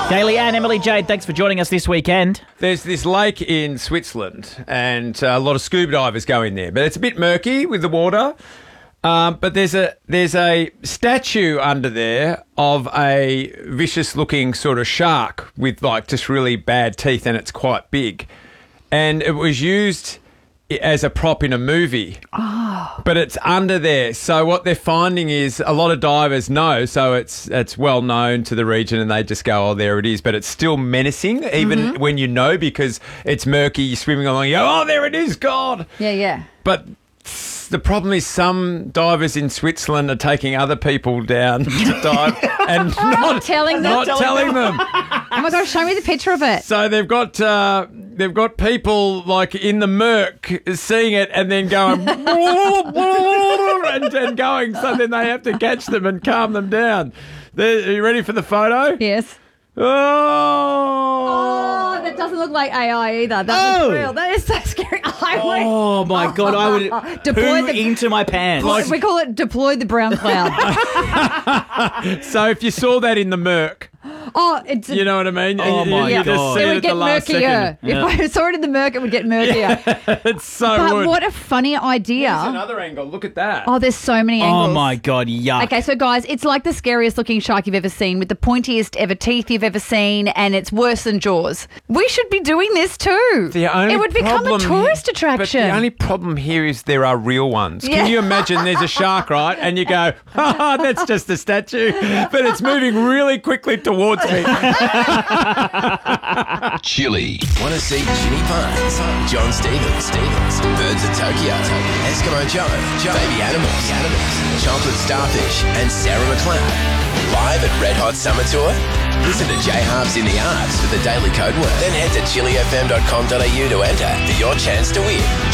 Daily and Emily Jade, thanks for joining us this weekend. There's this lake in Switzerland and a lot of scuba divers go in there, but it's a bit murky with the water. But there's a statue under there of a vicious-looking sort of shark with like just really bad teeth, and it's quite big. And it was used as a prop in a movie. Oh. But it's under there. So what they're finding is a lot of divers know, so it's well known to the region and they just go, oh, there it is. But it's still menacing even when you know, because it's murky, you're swimming along, you go, oh, there it is, God. Yeah. But the problem is some divers in Switzerland are taking other people down to dive and not telling them. Oh my God, show me the picture of it. So they've got people like in the murk seeing it and then going and going. So then they have to catch them and calm them down. Are you ready for the photo? Yes. Oh, that doesn't look like AI either. That looks real. That is so scary. Oh my God, I would poo into my pants. We call it deploy the brown cloud. So if you saw that in the murk, it's you know what I mean? Oh my God. It would get murkier. If I saw it in the murk, it would get murkier. It's so But wood. what a funny idea. Here's another angle. Look at that. Oh, there's so many angles. Oh my God, yuck. Okay, so guys, it's like the scariest looking shark you've ever seen with the pointiest ever teeth you've ever seen, and it's worse than Jaws. We should be doing this too. It would become a tourist attraction. But the only problem here is there are real ones. Can you imagine there's a shark, right? And you go, oh, that's just a statue. But it's moving really quickly towards me. Chili. Want to see Jimmy Barnes, John Stevens, Birds of Tokyo, Eskimo Joe, Baby Animals, Chocolate Starfish, and Sarah McLeod. Live at Red Hot Summer Tour? Listen to J Halves in the Arts for the daily code word. Then head to chilifm.com.au to enter for your chance to win.